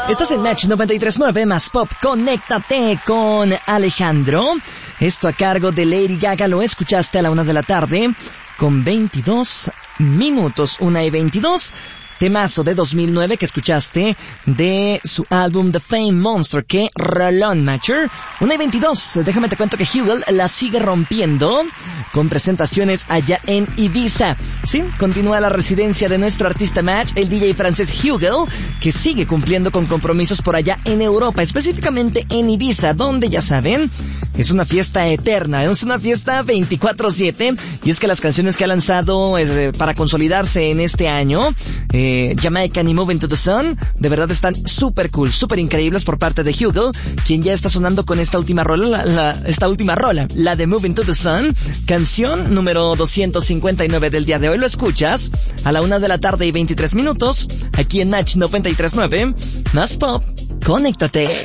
Estás en Match 93.9 más pop. Conéctate con Alejandro. Esto a cargo de Lady Gaga. Lo escuchaste a la 1 de la tarde con 22 minutos. 1:22. Temazo de 2009 que escuchaste de su álbum The Fame Monster. Que rolón, Matcher. 1:22. Déjame te cuento que Hugel la sigue rompiendo con presentaciones allá en Ibiza. Sí, continúa la residencia de nuestro artista Match, el DJ francés Hugel, que sigue cumpliendo con compromisos por allá en Europa, específicamente en Ibiza, donde ya saben, es una fiesta eterna, es una fiesta 24/7, y es que las canciones que ha lanzado para consolidarse en este año, Jamaican y Moving to the Sun, de verdad están súper cool, súper increíbles por parte de Hugel, quien ya está sonando con esta última rola, la de Moving to the Sun, canción número 259 del día de hoy. Lo escuchas a la 1 de la tarde y 23 minutos, aquí en Match 93.9, más pop, conéctate.